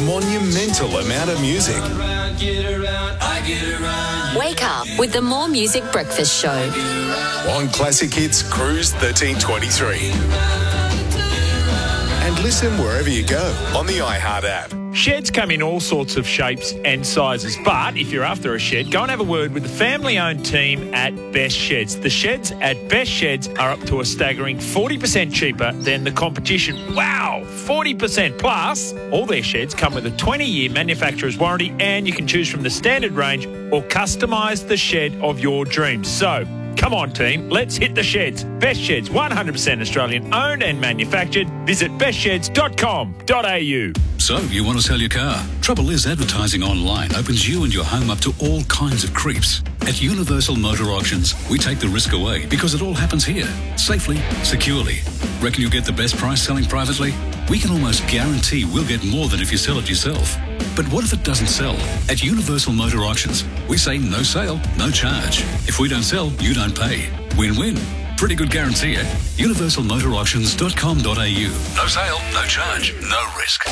monumental amount of music. Wake up with the More Music Breakfast Show. On Classic Hits Cruise 1323. And listen wherever you go on the iHeart app. Sheds come in all sorts of shapes and sizes, but if you're after a shed, go and have a word with the family-owned team at Best Sheds. The sheds at Best Sheds are up to a staggering 40% cheaper than the competition. Wow, 40%. Plus, all their sheds come with a 20-year manufacturer's warranty, and you can choose from the standard range or customise the shed of your dreams. So, come on, team. Let's hit the sheds. Best Sheds, 100% Australian owned and manufactured. Visit bestsheds.com.au. So, you want to sell your car? Trouble is, advertising online opens you and your home up to all kinds of creeps. At Universal Motor Auctions, we take the risk away because it all happens here, safely, securely. Reckon you'll get the best price selling privately? We can almost guarantee we'll get more than if you sell it yourself. But what if it doesn't sell? At Universal Motor Auctions, we say no sale, no charge. If we don't sell, you don't pay. Win-win. Pretty good guarantee, eh? universalmotorauctions.com.au. No sale, no charge, no risk.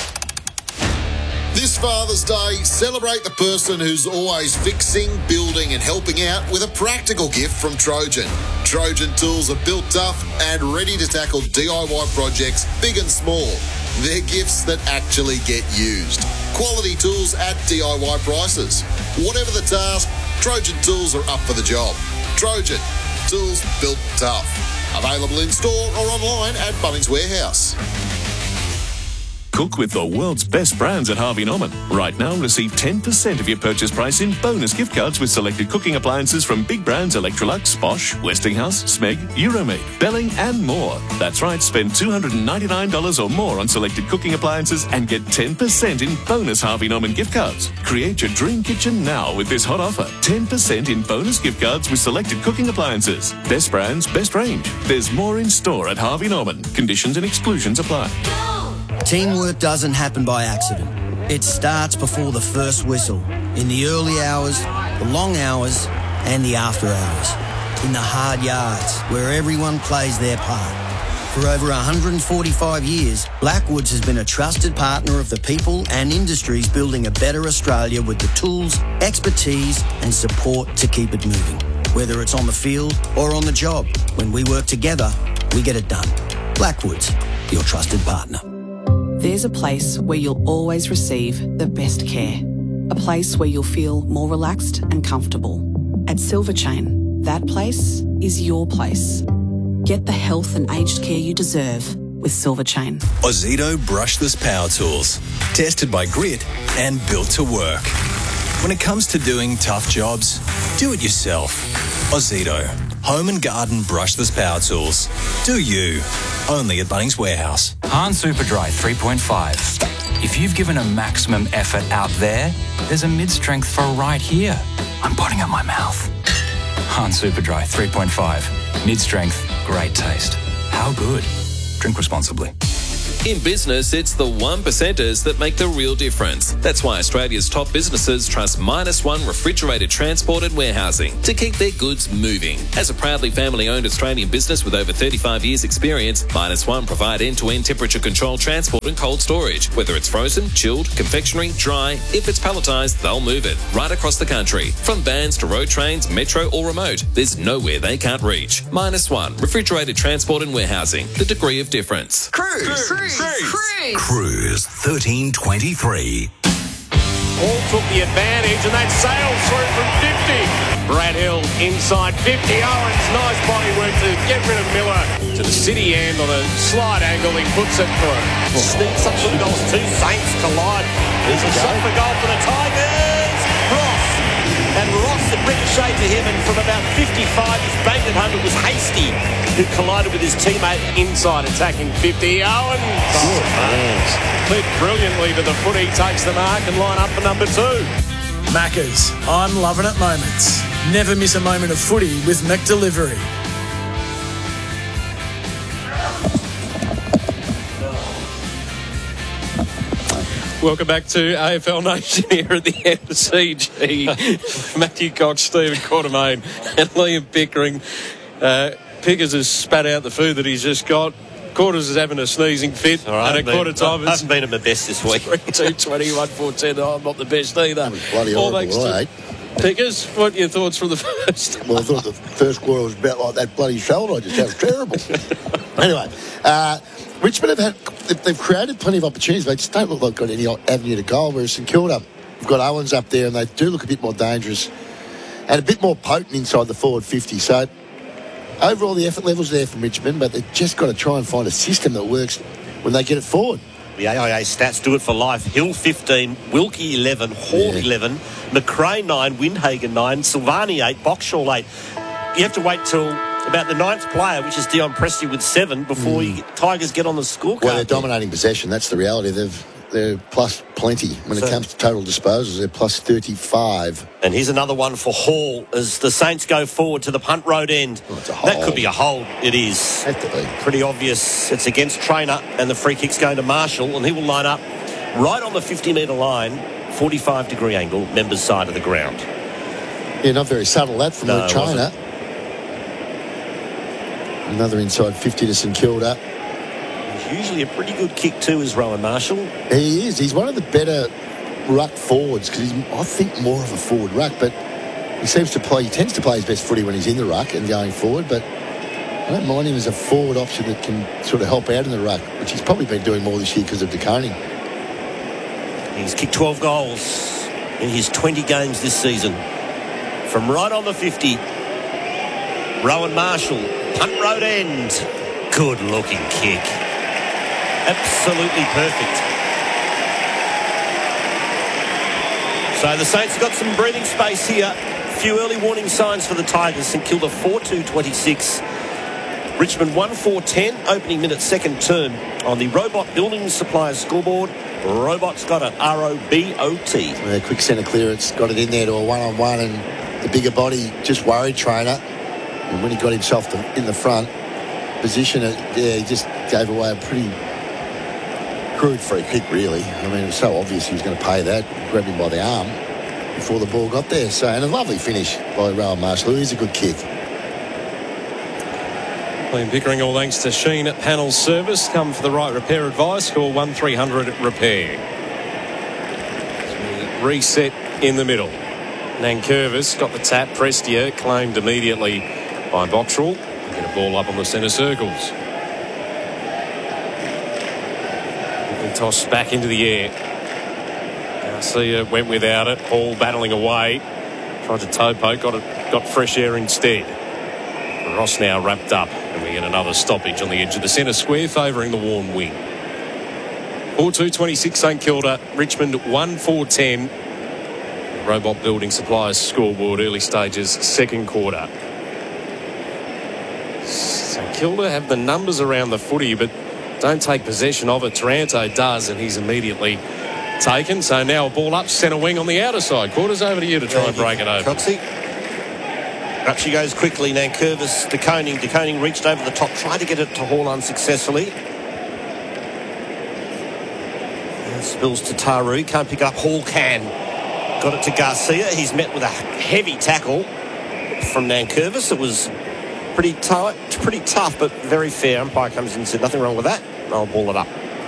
This Father's Day, celebrate the person who's always fixing, building and helping out with a practical gift from Trojan. Trojan tools are built tough and ready to tackle DIY projects big and small. They're gifts that actually get used. Quality tools at DIY prices. Whatever the task, Trojan tools are up for the job. Trojan, tools built tough. Available in store or online at Bunnings Warehouse. Cook with the world's best brands at Harvey Norman. Right now, receive 10% of your purchase price in bonus gift cards with selected cooking appliances from big brands Electrolux, Bosch, Westinghouse, Smeg, Euromade, Belling and more. That's right, spend $299 or more on selected cooking appliances and get 10% in bonus Harvey Norman gift cards. Create your dream kitchen now with this hot offer. 10% in bonus gift cards with selected cooking appliances. Best brands, best range. There's more in store at Harvey Norman. Conditions and exclusions apply. Teamwork doesn't happen by accident. It starts before the first whistle, in the early hours, the long hours, and the after hours. In the hard yards, where everyone plays their part. For over 145 years, Blackwoods has been a trusted partner of the people and industries building a better Australia with the tools, expertise, and support to keep it moving. Whether it's on the field or on the job, when we work together, we get it done. Blackwoods, your trusted partner. There's a place where you'll always receive the best care. A place where you'll feel more relaxed and comfortable. At Silver Chain, that place is your place. Get the health and aged care you deserve with Silver Chain. Ozito brushless power tools. Tested by Grit and built to work. When it comes to doing tough jobs, do it yourself. Ozito. Home and garden brushless power tools. Do you. Only at Bunnings Warehouse. Hahn Superdry 3.5. If you've given a maximum effort out there, there's a mid-strength for right here. I'm putting it in my mouth. Hahn Superdry 3.5. Mid-strength, great taste. How good? Drink responsibly. In business, it's the 1%ers that make the real difference. That's why Australia's top businesses trust Minus One Refrigerated Transport and Warehousing to keep their goods moving. As a proudly family-owned Australian business with over 35 years' experience, Minus One provide end-to-end temperature-controlled transport and cold storage. Whether it's frozen, chilled, confectionery, dry, if it's palletised, they'll move it right across the country. From vans to road trains, metro or remote, there's nowhere they can't reach. Minus One Refrigerated Transport and Warehousing, the degree of difference. Cruise 1323. Hall took the advantage and that sails through from 50. Brad Hill inside 50. Owens, nice body work to get rid of Miller to the city end on a slide angle. He puts it through. Sneaks up some goals. Two Saints collide. There's a shot for goal for the Tigers. Ross. And Ross had ricocheted to him, and from about 55, he's banged it home. It was Hasty who collided with his teammate inside, attacking 50. Owens. Played brilliantly to the foot. He takes the mark and line up for number 2. Maccas, I'm loving it moments. Never miss a moment of footy with McDelivery. Welcome back to AFL Nation here at the MCG. Matthew Cox, Stephen Quartermain and Liam Pickering. Pickers has spat out the food that he's just got. Quarters is having a sneezing fit. All right, and a quarter time. I haven't been at my best this week. 2:20, 1:4:10. Oh, I'm not the best either. Bloody All horrible, thanks to Pickers. What are your thoughts from the first? Well, I thought the first quarter was about like that bloody shoulder I just had. It was terrible. Anyway, Richmond they've created plenty of opportunities. They just don't look like they've got any avenue to goal, whereas St Kilda have got Owens up there and they do look a bit more dangerous and a bit more potent inside the forward 50. So overall, the effort level's there from Richmond, but they've just got to try and find a system that works when they get it forward. The AIA stats do it for life. Hill 15, Wilkie 11, Hall 11, McRae 9, Windhagen 9, Silvani 8, Boxshall 8. You have to wait till about the 9th player, which is Dion Presti with 7, before Tigers get on the scorecard. Well, they're dominating possession. That's the reality. They're plus plenty. When it comes to total disposals, they're plus 35. And here's another one for Hall as the Saints go forward to the punt road end. That could be a hold. It is. Have to be. Pretty obvious. It's against Trainer, and the free kick's going to Marshall, and he will line up right on the 50-metre line, 45-degree angle, members' side of the ground. Yeah, not very subtle, that from the Trainer. Another inside 50 to St Kilda. He's usually a pretty good kick too, is Rowan Marshall. He is. He's one of the better ruck forwards because he's, I think, more of a forward ruck, but he tends to play his best footy when he's in the ruck and going forward, but I don't mind him as a forward option that can sort of help out in the ruck, which he's probably been doing more this year because of De Koning. He's kicked 12 goals in his 20 games this season. From right on the 50, Rowan Marshall, punt road end. Good looking kick. Absolutely perfect. So the Saints have got some breathing space here. A few early warning signs for the Tigers. St Kilda 4-2-26. Richmond 1-4-10. Opening minute, second term. On the Robot Building Suppliers scoreboard, Robot's got it. R-O-B-O-T. Yeah, quick centre clearance. Got it in there to a one-on-one, and the bigger body just worried Trainer. And when he got himself in the front position, he just gave away a pretty crude free kick, really. I mean, it was so obvious he was going to pay that. Grabbed him by the arm before the ball got there. So, and a lovely finish by Rowan Marshall, who is a good kick. Liam Pickering, all thanks to Sheen at Panel Service. Come for the right repair advice. Call 1300-REPAIR. Reset in the middle. Nankervis got the tap. Prestia claimed immediately by Boxall. Get a ball up on the centre circles. Tossed back into the air. Garcia went without it. Hall battling away. Tried to toe poke. Got fresh air instead. Ross now wrapped up. And we get another stoppage on the edge of the centre square, favouring the Warren wing. 4-2-26 St Kilda. Richmond 1-4-10. Robot Building Supplies scoreboard, early stages, second quarter. St Kilda have the numbers around the footy, but don't take possession of it. Taranto does, and he's immediately taken. So now a ball up, centre wing on the outer side. Quarters over to you to try and break it over. Coxie. Up she goes quickly. Nankervis, De Koning. De Koning reached over the top, tried to get it to Hall unsuccessfully. And spills to Taru. Can't pick it up. Hall can. Got it to Garcia. He's met with a heavy tackle from Nankervis. It was pretty tough, but very fair. Umpire comes in and said, nothing wrong with that. I'll ball it up.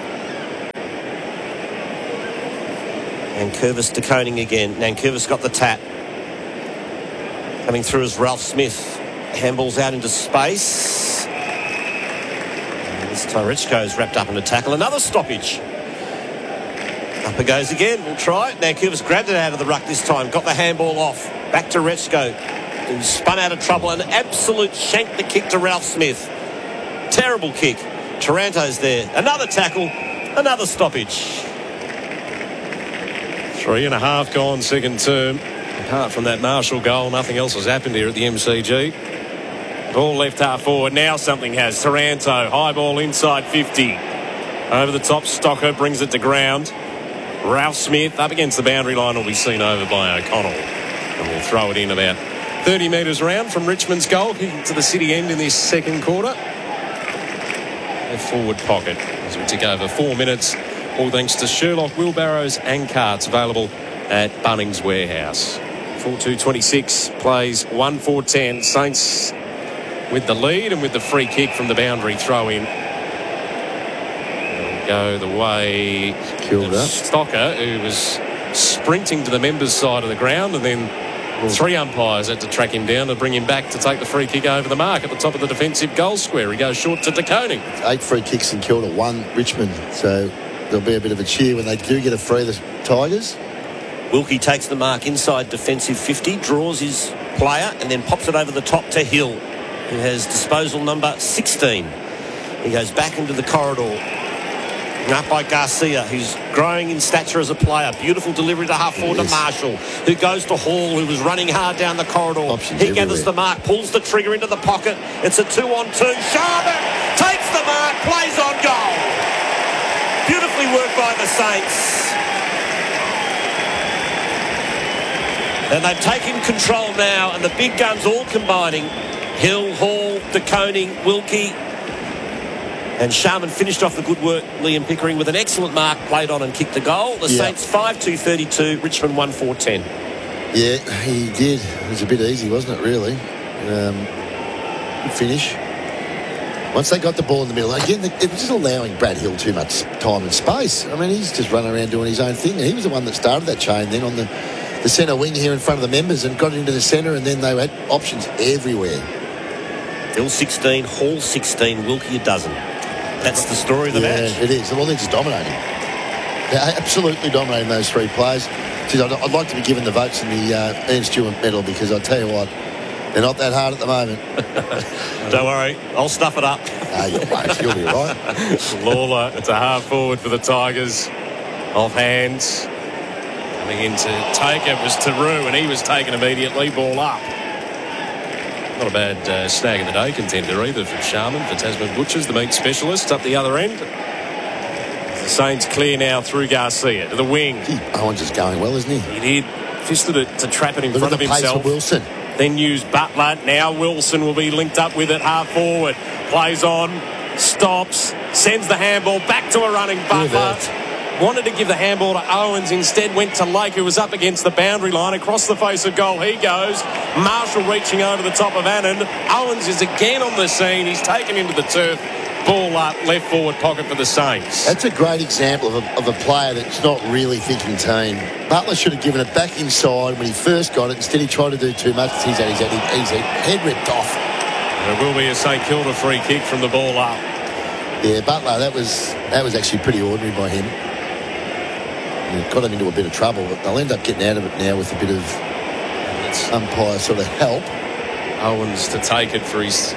Nankervis to Koning again. Nankervis got the tap. Coming through is Ralph Smith. Handballs out into space. And this time Richko's wrapped up in a tackle. Another stoppage. Up it goes again. We'll try it. Nankervis grabbed it out of the ruck this time. Got the handball off. Back to Rechko, who spun out of trouble. An absolute shank the kick to Ralph Smith. Terrible kick. Taranto's there. Another tackle. Another stoppage. 3.5 gone second term. Apart from that Marshall goal, nothing else has happened here at the MCG. Ball left half forward. Now something has. Taranto, high ball inside 50. Over the top, Stocker brings it to ground. Ralph Smith up against the boundary line will be seen over by O'Connell. And we'll throw it in about 30 metres round from Richmond's goal, kicking to the city end in this second quarter. A forward pocket as we tick over 4 minutes. All thanks to Sherlock wheelbarrows and carts, available at Bunnings Warehouse. 4-2-26 plays 1-4-10. Saints with the lead and with the free kick from the boundary throw in. go the way Killed of up. Stocker, who was sprinting to the members' side of the ground, and then 3 umpires had to track him down to bring him back to take the free kick over the mark at the top of the defensive goal square. He goes short to De Koning. 8 free kicks and killed at 1 Richmond. So there'll be a bit of a cheer when they do get a free, the Tigers. Wilkie takes the mark inside defensive 50, draws his player and then pops it over the top to Hill, who has disposal number 16. He goes back into the corridor. Up by Garcia, who's growing in stature as a player. Beautiful delivery to half forward to Marshall, who goes to Hall, who was running hard down the corridor. He gathers the mark, pulls the trigger into the pocket. It's a 2-on-2. Sharman takes the mark, plays on goal. Beautifully worked by the Saints. And they've taken control now, and the big guns all combining. Hill, Hall, De Koning, Wilkie. And Sharman finished off the good work, Liam Pickering, with an excellent mark, played on and kicked the goal. The Saints 5-2-32, Richmond 1-4-10. Yeah, he did. It was a bit easy, wasn't it, really? Good finish. Once they got the ball in the middle, again, it was just allowing Brad Hill too much time and space. I mean, he's just running around doing his own thing. He was the one that started that chain then on the centre wing here in front of the members and got it into the centre, and then they had options everywhere. Hill 16, Hall 16, Wilkie a dozen. That's the story of the match. Yeah, it is. Well, they're just dominating. They're absolutely dominating those 3 players. Geez, I'd like to be given the votes in the Ian Stewart medal, because I'll tell you what, they're not that hard at the moment. Don't worry, I'll stuff it up. You won't. You'll be right. Lawler, it's a half forward for the Tigers. Off hands. Coming in to take it was Taru, and he was taken immediately. Ball up. Not a bad snag of the day contender either for Sharman, for Tasman Butchers, the meat specialist up the other end. The Saints clear now through Garcia to the wing. Owens is going well, isn't he? He did. Fisted it to trap it in Look front at of the pace himself. Wilson. Then used Butler. Now Wilson will be linked up with it half forward. Plays on. Stops. Sends the handball back to a running Butler. Wanted to give the handball to Owens, instead went to Lake, who was up against the boundary line. Across the face of goal he goes. Marshall reaching over the top of Annan. Owens is again on the scene. He's taken into the turf. Ball up, left forward pocket for the Saints. That's a great example of a player that's not really thinking team. Butler should have given it back inside when he first got it. Instead he tried to do too much. He's had his head ripped off. There will be a St Kilda free kick from the ball up. Yeah, Butler, that was actually pretty ordinary by him. Got him into a bit of trouble, but they'll end up getting out of it now with a bit of umpire sort of help. Owens to take it for his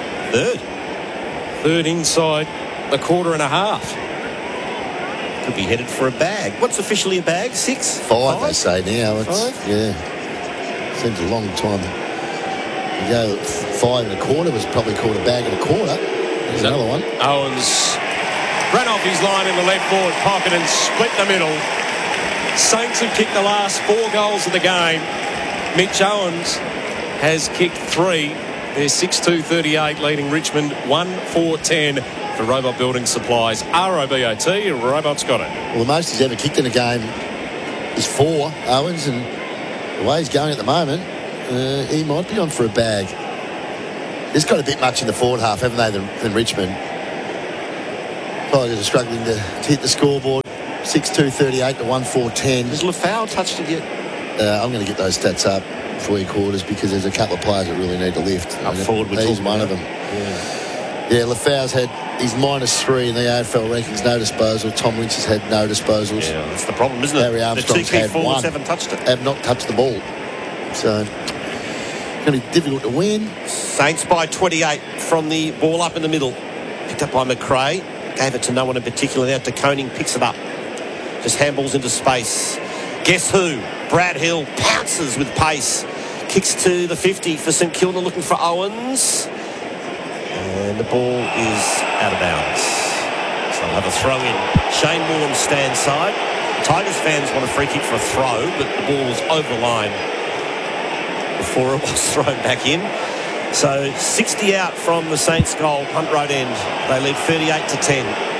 third inside the quarter and a half. Could be headed for a bag. What's officially a bag? 6? 5, they say now. It's, 5? Yeah. Seems a long time. You go 5 1/4 was probably called a bag and a quarter. There's another one. Owens ran off his line in the left forward pocket and split the middle. Saints have kicked the last 4 goals of the game. Mitch Owens has kicked 3. They're 6-2-38, leading Richmond 1-4-10 for Robot Building Supplies. ROBOT, Robot's got it. Well, the most he's ever kicked in a game is 4, Owens, and the way he's going at the moment, he might be on for a bag. There's got a bit much in the forward half, haven't they, than Richmond? Tigers are struggling to hit the scoreboard. 6-2-38 to 1-4-10. Has Lafau touched it yet? I'm going to get those stats up for your quarters, because there's a couple of players that really need to lift. Up forward, he's one of them. Yeah, Lafau's had his -3 in the AFL rankings, no disposal. Tom Lynch has had no disposals. Yeah, that's the problem, isn't it? Harry Armstrong's the 2 key had forwards 1. haven't touched it. Have not touched the ball. So, going to be difficult to win. Saints by 28 from the ball up in the middle. Picked up by McRae. Gave it to no one in particular. Now De Koning picks it up. Just handballs into space. Guess who? Brad Hill pounces with pace. Kicks to the 50 for St Kilda, looking for Owens. And the ball is out of bounds. So they'll have a throw in. Shane Warne stands side. Tigers fans want a free kick for a throw, but the ball was over the line before it was thrown back in. So 60 out from the Saints goal, Punt Road end. They lead 38-10.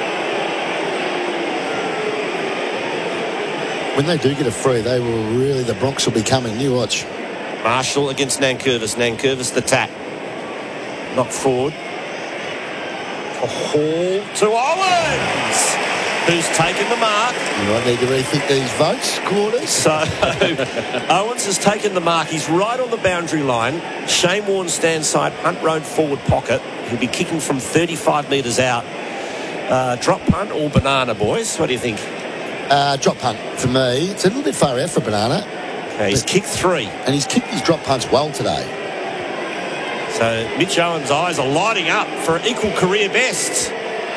When they do get a free, they will really, the Bronx will be coming. You watch. Marshall against Nankervis. Nankervis the tap. Knocked forward. A haul to Owens. who's taken the mark. You might need to rethink these votes, quarters. So Owens has taken the mark. He's right on the boundary line. Shane Warne stands side, punt road forward pocket. He'll be kicking from 35 metres out. Drop punt or banana, boys? What do you think? Drop punt for me. It's a little bit far out for banana. He's kicked 3. And he's kicked his drop punts well today. So Mitch Owens' eyes are lighting up for an equal career best.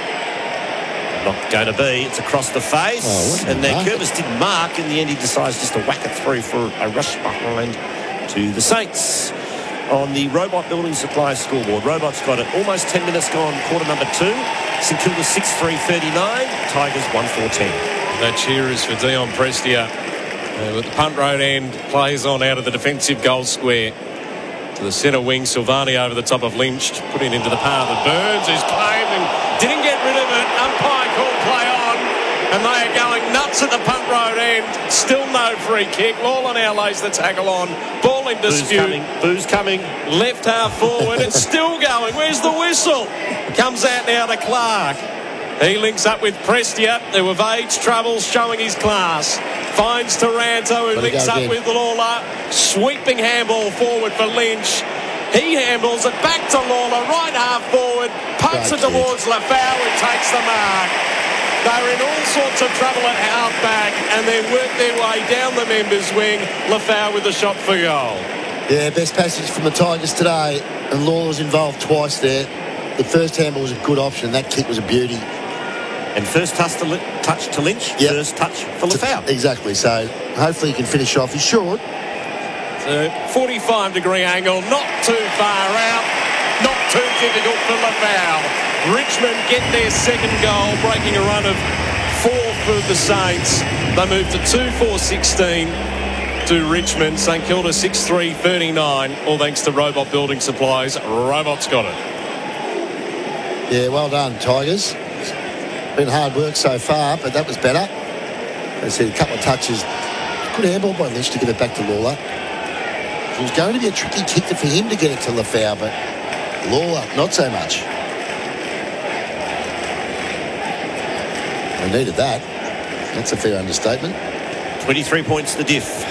Not going to be. It's across the face. And then Curvis didn't mark. In the end, he decides just to whack it through for a rush behind to the Saints. On the Robot Building Supplies scoreboard, Robot's got it. Almost 10 minutes gone, quarter number 2. St Kilda 6-3-39. Tigers 1-4-10. That cheer is for Dion Prestia. With the punt road end, plays on out of the defensive goal square. To the centre wing, Silvani over the top of Lynch. Put it into the path of Burns, who's claimed and didn't get rid of it. Umpire called play on. And they are going nuts at the punt road end. Still no free kick. Lawler now lays the tackle on. Ball in dispute. Boo's coming. Left half forward. It's still going. Where's the whistle? Comes out now to Clark. He links up with Prestia, who of age troubles, showing his class. Finds Taranto, who links up with Lawler. Sweeping handball forward for Lynch. He handles it back to Lawler, right half forward. Pokes it towards Lafau, who takes the mark. They're in all sorts of trouble at half-back and then work their way down the members' wing. Lafau with the shot for goal. Yeah, best passage from the Tigers today. And Lawler's involved twice there. The first handball was a good option. That kick was a beauty. And first touch to Lynch. Yep. First touch for Lafau. Exactly. So hopefully he can finish off. He's short. So 45-degree angle. Not too far out. Not too difficult for Lafau. Richmond get their second goal, breaking a run of 4 for the Saints. They move to 2-4-16 to Richmond. St Kilda 6-3-39, all thanks to Robot Building Supplies. Robot's got it. Yeah, well done, Tigers. It's been hard work so far, but that was better. As I said, a couple of touches. Good handball by Lynch to give it back to Lawler. It was going to be a tricky kick for him to get it to Lafau, but Lawler, not so much. They needed that. That's a fair understatement. 23 points the diff.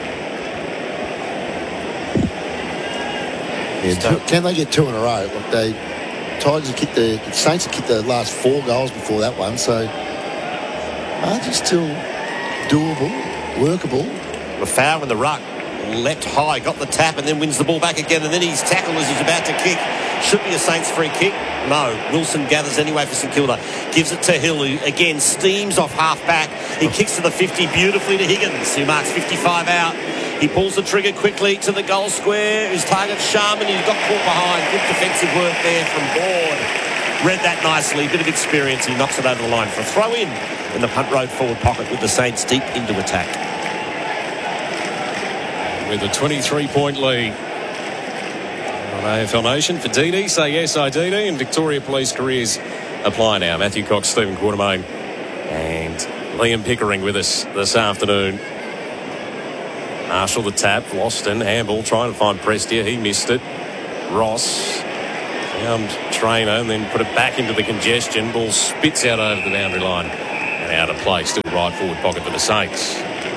Yeah, can they get 2 in a row? Look, Tigers have kicked the Saints have kicked the last 4 goals before that one, so margin's still doable, workable. Lafau in the ruck, leapt high, got the tap, and then wins the ball back again, and then he's tackled as he's about to kick. Should be a Saints free kick. No, Wilson gathers anyway for St Kilda. Gives it to Hill, who again steams off half-back. He kicks to the 50 beautifully to Higgins, who marks 55 out. He pulls the trigger quickly to the goal square. His target Sharman, he's got caught behind. Good defensive work there from Board. Read that nicely, bit of experience. He knocks it over the line for a throw-in the punt road forward pocket with the Saints deep into attack. With a 23-point lead. AFL Nation for DD. Say yes, I DD. And Victoria Police careers apply now. Matthew Cox, Stephen Quartermain and Liam Pickering with us this afternoon. Marshall the tap. Loston, handball, trying to find Prestia. He missed it. Ross found Trainer and then put it back into the congestion. Ball spits out over the boundary line and out of play. Still right forward pocket for the Saints.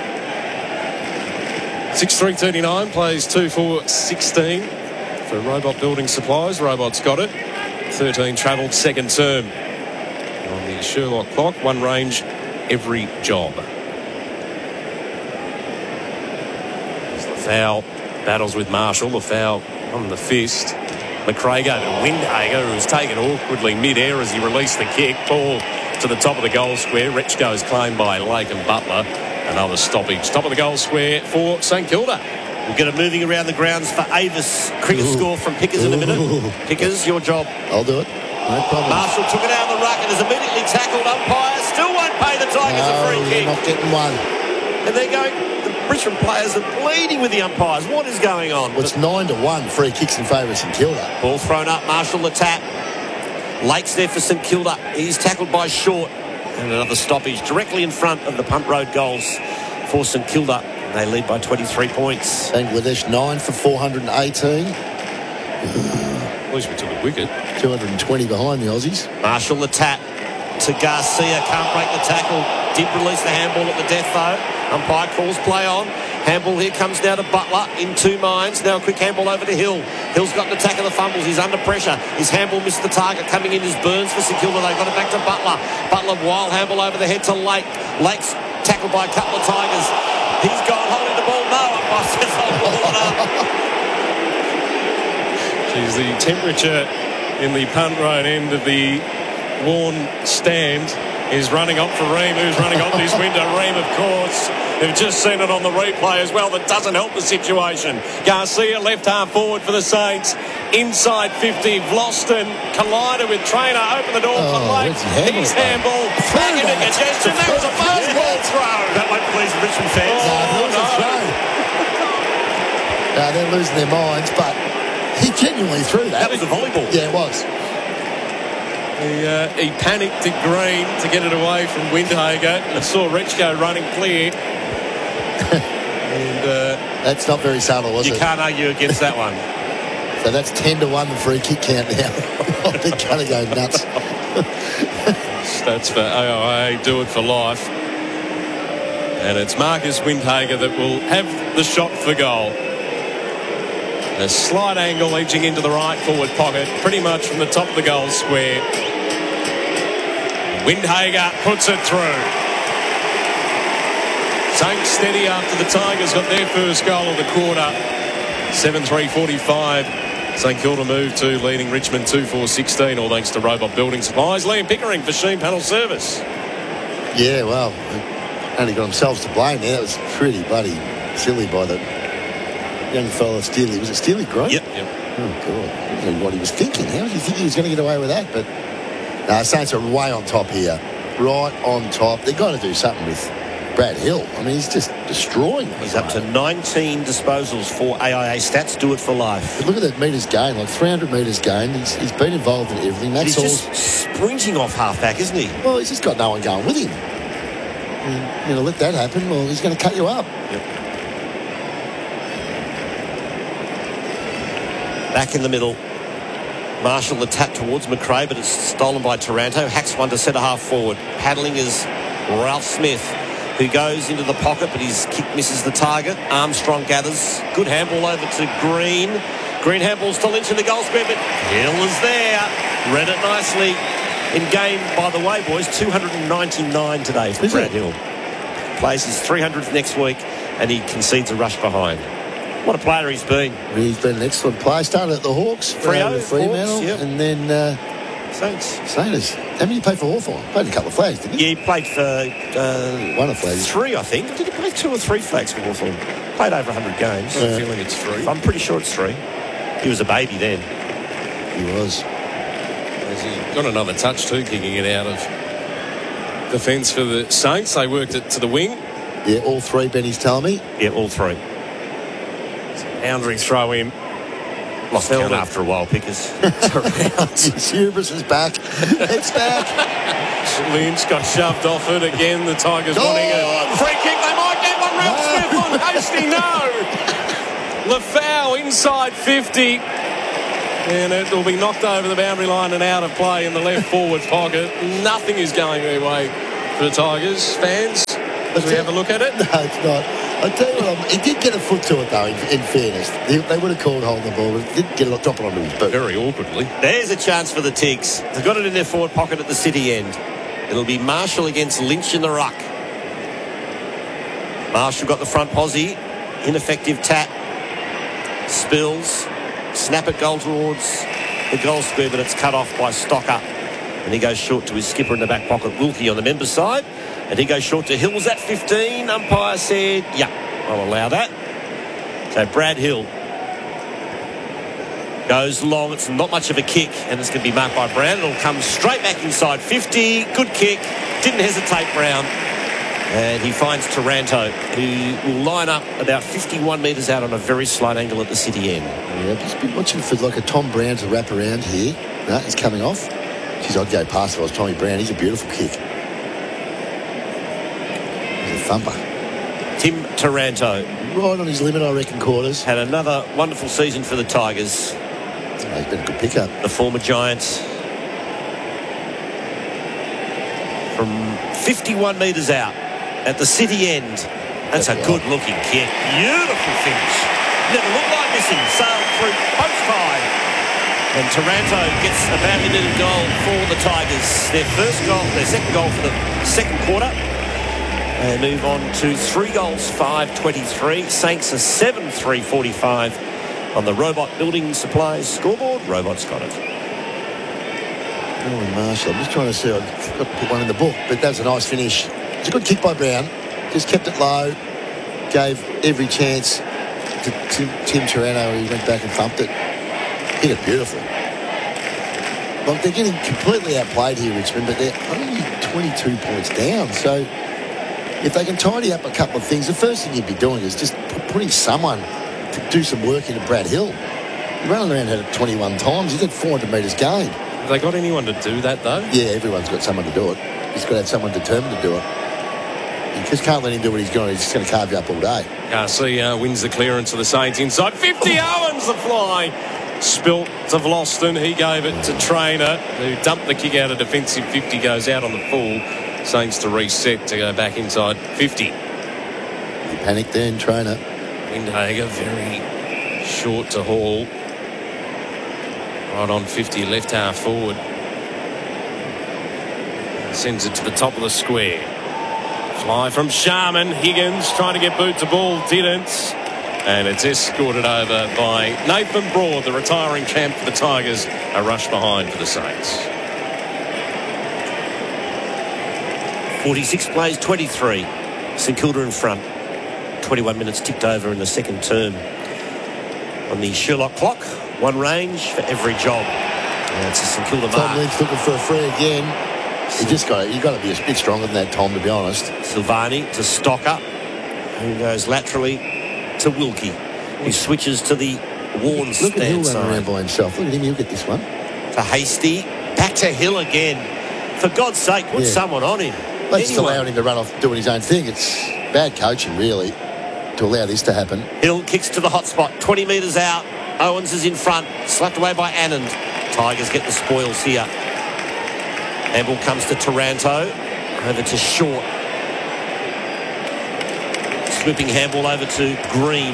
6-3-39 plays 2-4-16. For Robot Building Supplies. Robot's got it. 13 travelled second term on the Sherlock clock. One range every job. Lafau battles with Marshall. Lafau on the fist. McCrager to Windhager, who's taken awkwardly mid-air as he released the kick. Ball to the top of the goal square. Rechko is claimed by Lake and Butler. Another stoppage. Top of the goal square for St Kilda. We'll get it moving around the grounds for Avis. Cricket score from Pickers in a minute. Pickers, your job. I'll do it. No problem. Marshall took it out of the ruck and is immediately tackled. Umpire still won't pay the Tigers a free kick. Not getting one. And they're going, the Richmond players are bleeding with the umpires. What is going on? Well, it's 9-1. Free kicks in favour of St Kilda. Ball thrown up. Marshall the tap. Lake's there for St Kilda. He's tackled by Short. And another stoppage directly in front of the punt road goals for St Kilda. They lead by 23 points. Bangladesh 9 for 418. At least we took a wicket. 220 behind the Aussies. Marshall the tap. to Garcia. Can't break the tackle. Did release the handball at the death, though. Umpire calls play on. Handball here comes now to Butler in 2 minds. Now a quick handball over to Hill. Hill's got an attack of the fumbles. He's under pressure. His handball missed the target. Coming in is Burns for St Kilda. They got it back to Butler. Butler, wild handball over the head to Lake. Lake's tackled by a couple of Tigers. He's gone holding the ball. No, umpire says hold the ball up. Geez, the temperature in the punt road end of the Warn stand is running up for Ream, who's running up this window. Ream, of course. They've just seen it on the replay as well. That doesn't help the situation. Garcia, left half forward for the Saints. Inside 50, Vlosten collided with Trainer. Open the door for Lake. He's handball. Back into congestion. There was a basketball throw. That won't please the Richmond fans. No, they're losing their minds, but he genuinely threw that. That was a volleyball. Yeah, it was. He panicked at Green to get it away from Windhager and saw Richko running clear. And that's not very subtle, was it? You can't argue against that one. So that's 10-1 the free kick count now. They're going to go nuts. Stats for AIA, do it for life. And it's Marcus Windhager that will have the shot for goal. A slight angle edging into the right forward pocket, pretty much from the top of the goal square. Windhager puts it through. Saints steady after the Tigers got their first goal of the quarter. 7-3-45. St Kilda move to leading Richmond 2-4-16, all thanks to Robot Building Supplies. Liam Pickering for Sheen Panel Service. Yeah, well, only got themselves to blame there. That was pretty bloody silly by the young fella Steely. Was it Steely Green? Yep. Oh, God. I don't know what he was thinking. How did he think he was going to get away with that? But no, Saints are way on top here. Right on top. They've got to do something with Brad Hill. I mean, he's just destroying them. He's up to 19 disposals for AIA stats. Do it for life. But look at that metres gained, like 300 metres gained. He's been involved in everything. That's he's just sprinting off halfback, isn't he? Well, he's just got no one going with him. You know, let that happen. Well, he's going to cut you up. Yep. Back in the middle. Marshall the tap towards McRae, but it's stolen by Taranto. Hacks one to centre half forward. Paddling is Ralph Smith, who goes into the pocket, but his kick misses the target. Armstrong gathers. Good handball over to Green. Green handballs to Lynch in the goal square, but Hill is there. Read it nicely. In game, by the way, boys, 299 today for Brad Hill. Plays his 300th next week, and he concedes a rush behind. What a player he's been. He's been an excellent player. Started at the Hawks. Fremantle, yep. And then Saints. How many played for Hawthorn? Played a couple of flags, didn't he? Yeah, he played for one of flags. 3, I think. Did he play 2 or 3 flags for Hawthorn? Played over 100 games. I have a feeling it's 3. I'm pretty sure it's 3. He was a baby then. He was. Has he got another touch too, kicking it out of defence for the Saints? They worked it to the wing. Yeah, all 3, Benny's telling me. Yeah, all 3. Boundary throw in. Lost count after a while, Pickers. His hubris is back. It's back. Lynch got shoved off it again. The Tigers wanting a free kick. They might get one. Ralph Smith on Hasty. No. Lafau inside 50. And it will be knocked over the boundary line and out of play in the left forward pocket. Nothing is going their way for the Tigers. Fans, as we have a look at it. No, it's not. I tell you what, he did get a foot to it, though, in fairness. They would have called holding the ball, but didn't get it, drop it onto his boot. Very awkwardly. There's a chance for the Tigs. They've got it in their forward pocket at the City end. It'll be Marshall against Lynch in the ruck. Marshall got the front posse. Ineffective tap. Spills. Snap it goal towards the goal square, but it's cut off by Stocker. And he goes short to his skipper in the back pocket, Wilkie, on the member's side. And he goes short to Hills at 15. Umpire said, yeah, I'll allow that. So Brad Hill goes long. It's not much of a kick, and it's going to be marked by Brown. It'll come straight back inside 50. Good kick. Didn't hesitate, Brown. And he finds Taranto, who will line up about 51 metres out on a very slight angle at the City end. Yeah, I've just been watching for like a Tom Brown to wrap around here. No, he's coming off. Geez, I'd go past if I was Tommy Brown. He's a beautiful kick. He's a thumper. Tim Taranto. Right on his limit, I reckon, quarters. Had another wonderful season for the Tigers. Oh, he's been a good pickup. The former Giants. from 51 metres out at the city end. That's a good-looking kick. Beautiful finish. Never looked like missing. Sailed through post high. And Taranto gets a badly needed goal for the Tigers. Their second goal for the second quarter. They move on to 3 goals, 5-23. Saints are 7-3-45 on the Robot Building Supplies scoreboard. Robot's got it. Oh, Marshall, I'm just trying to see. I've got to put one in the book, but that was a nice finish. It's a good kick by Brown. Just kept it low. Gave every chance to Tim Taranto. He went back and thumped it. Hit it beautiful. Like, they're getting completely outplayed here, Richmond, but they're only 22 points down. So if they can tidy up a couple of things, the first thing you'd be doing is just putting someone to do some work into Brad Hill. He ran around had it 21 times. He's had 400 metres gained. Have they got anyone to do that, though? Yeah, everyone's got someone to do it. He's got to have someone determined to do it. You just can't let him do what he's going. He's just going to carve you up all day. Garcia wins the clearance of the Saints inside 50. Owens the fly. Spilt to Vlosten. He gave it to Trainer, who dumped the kick out of defensive 50, goes out on the full. Saints to reset to go back inside 50. He panicked then, Trainer. Windhager very short to Hall. Right on 50, left half forward. Sends it to the top of the square. Fly from Sharman. Higgins trying to get boot to ball, didn't. And it's escorted over by Nathan Broad, the retiring champ for the Tigers. A rush behind for the Saints. 46 plays, 23. St Kilda in front. 21 minutes ticked over in the second term. On the Sherlock clock, one range for every job. And it's a St Kilda mark. Tom Lynch looking for a free again. You've got to be a bit stronger than that, Tom, to be honest. Silvani to Stocker, who goes laterally to Wilkie, who switches to the Warren Look at Hill stand running around side. by himself. Look at him, he'll get this one. To Hasty, back to Hill again. For God's sake, put someone on him. They just allowed him to run off doing his own thing. It's bad coaching, really, to allow this to happen. Hill kicks to the hot spot, 20 metres out. Owens is in front, slapped away by Anand. Tigers get the spoils here. Handball comes to Taranto, over to Short. Swooping handball over to Green.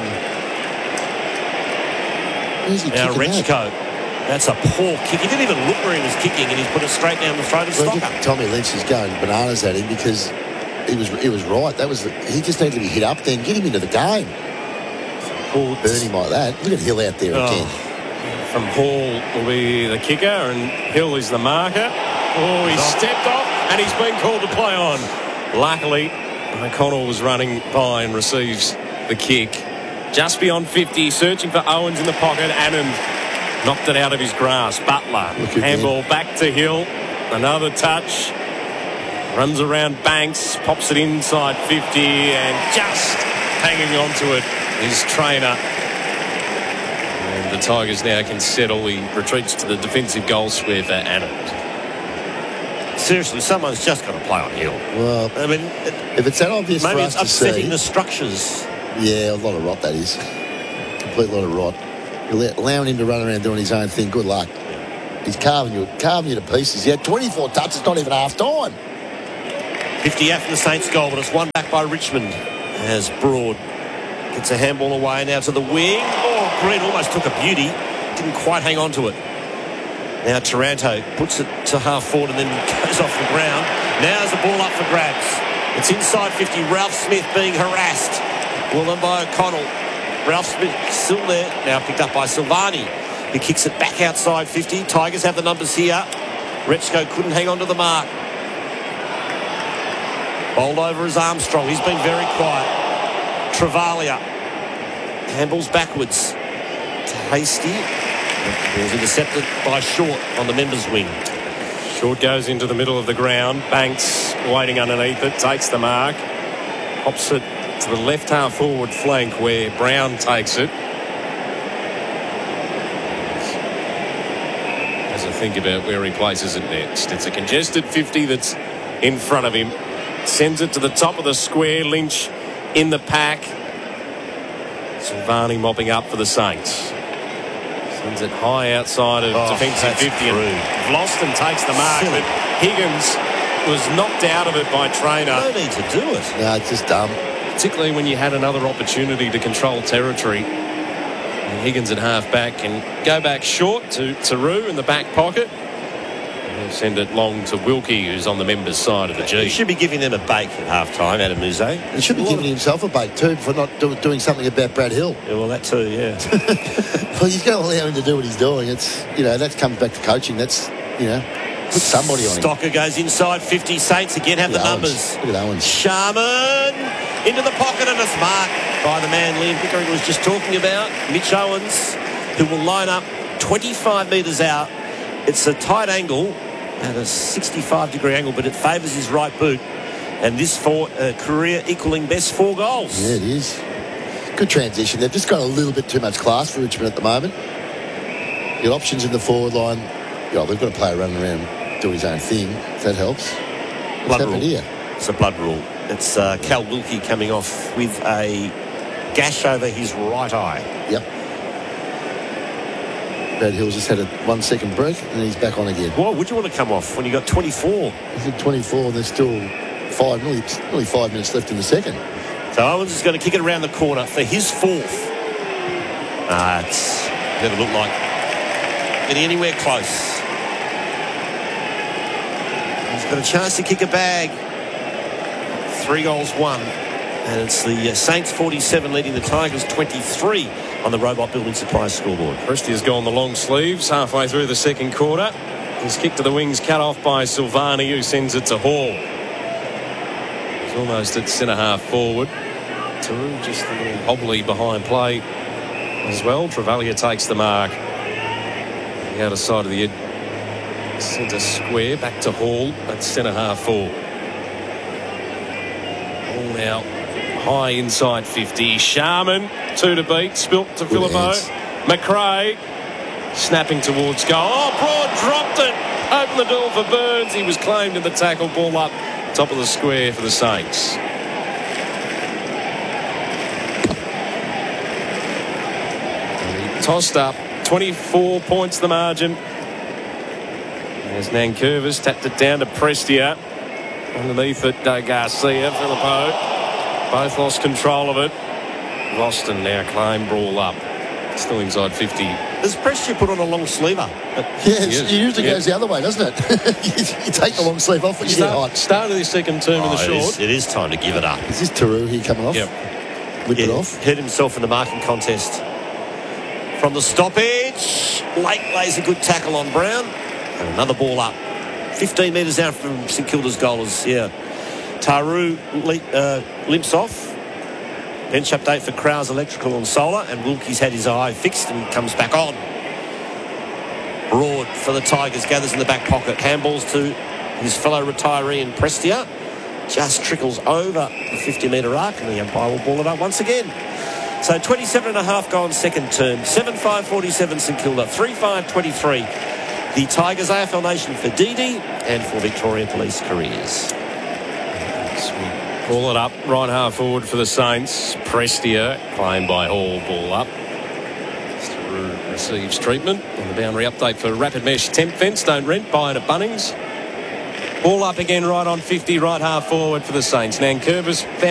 Now Rechko. That's a poor kick. He didn't even look where he was kicking, and he's put it straight down the throat of Stocker. Tommy Lynch is going bananas at him because he was right. He just needed to be hit up then. Get him into the game. Burn him like that. Look at Hill out there again. From Hall will be the kicker, and Hill is the marker. Oh, he's stepped off, and he's been called to play on. Luckily, O'Connell was running by and receives the kick. Just beyond 50, searching for Owens in the pocket. Anand knocked it out of his grasp. Butler, handball back to Hill. Another touch. Runs around Banks, pops it inside 50, and just hanging on to it is Trainer. And the Tigers now can settle. He retreats to the defensive goal square for Anand. Seriously, someone's just got to play on Hill. Well, I mean, if it's that obvious maybe for it's us to see, upsetting the structures. Yeah, a lot of rot, that is. Complete lot of rot. You're allowing him to run around doing his own thing. Good luck. He's carving you to pieces. He had 24 touches, not even half time. 50 out from the Saints goal, but it's won back by Richmond as Broad gets a handball away now to the wing. Oh, Green almost took a beauty. Didn't quite hang on to it. Now Taranto puts it to half forward and then goes off the ground. Now's the ball up for grabs. It's inside 50. Ralph Smith being harassed. Well done by O'Connell. Ralph Smith still there. Now picked up by Silvani, who kicks it back outside 50. Tigers have the numbers here. Rechko couldn't hang on to the mark. Bowled over is Armstrong. He's been very quiet. Travalia. Handballs backwards to Hasty. He was intercepted by Short on the members' wing. Short goes into the middle of the ground. Banks waiting underneath it, takes the mark. Pops it to the left half forward flank where Brown takes it. Has a think about where he places it next. It's a congested 50 that's in front of him. Sends it to the top of the square. Lynch in the pack. Silvani mopping up for the Saints. Sends it high outside of defensive 50. And Vlosten takes the mark, but Higgins was knocked out of it by Trainer. No need to do it. No, it's just dumb. Particularly when you had another opportunity to control territory. And Higgins at half-back and go back short to Taru in the back pocket. And send it long to Wilkie, who's on the members' side of the G. He should be giving them a bake at half-time, Adam Muse. He should be giving himself a bake too for not doing something about Brad Hill. Yeah, well, that too, yeah. Well, he's going to allow him to do what he's doing. It's, that comes back to coaching. That's, put somebody on him. Stocker goes inside 50. Saints again have the numbers. Look at Owens. Sharman into the pocket, and it's marked by the man Liam Pickering was just talking about, Mitch Owens, who will line up 25 metres out. It's a tight angle at a 65-degree angle, but it favours his right boot. And this for a career equaling best 4 goals. Yeah, it is. Good transition. They've just got a little bit too much class for Richmond at the moment. The options in the forward line, they've got a player running around doing his own thing. If that helps. What's happened here? It's a blood rule. It's Cal Wilkie coming off with a gash over his right eye. Yep. Brad Hill's just had a 1 second break and he's back on again. Why would you want to come off when you got 24? He's at 24 and there's still nearly 5 minutes left in the second. So Owens is going to kick it around the corner for his 4th. It's never looked like getting anywhere close. He's got a chance to kick a bag. 3 goals, 1. And it's the Saints 47 leading the Tigers 23 on the Robot Building Supplies scoreboard. Christie's gone the long sleeves halfway through the second quarter. His kick to the wings cut off by Silvani, who sends it to Hall. He's almost at centre-half forward. Taru just a little hobbly behind play as well. Travaglia takes the mark. The outer side of the centre square, back to Hall at centre-half forward. Hall now high inside 50. Sharman, 2 to beat. Spilt to Phillippo. McRae snapping towards goal. Oh, Broad dropped it. Open the door for Burns. He was claimed in the tackle. Ball up top of the square for the Saints. Tossed up. 24 points the margin. There's Nankervis. Tapped it down to Prestia. Underneath it, Garcia, Phillippo. Both lost control of it. Roston now claim brawl up. Still inside 50. Does Prestia put on a long sleever? Yes, it usually goes the other way, doesn't it? you take the long sleeve off when you get hot. Start of the second term in the short. It is time to give it up. Is this Taru here coming off? Yep. Whip it off. Hurt himself in the marking contest. From the stoppage, Lake lays a good tackle on Brown. And another ball up. 15 metres out from St Kilda's goalers. Taru limps off. Bench update for Krause Electrical and Solar, and Wilkie's had his eye fixed and comes back on. Broad for the Tigers gathers in the back pocket. Handballs to his fellow retiree in Prestia. Just trickles over the 50-metre arc, and the umpire will ball it up once again. So 27.5 gone second term. 7-5-47 St Kilda. 3-5-23. The Tigers AFL Nation for DD and for Victoria Police Careers. Ball it up, right half forward for the Saints. Prestia, claimed by Hall, ball up. Receives treatment. On the boundary update for Rapid Mesh Temp Fence. Don't rent, buy it at Bunnings. Ball up again, right on 50, right half forward for the Saints. Nankervis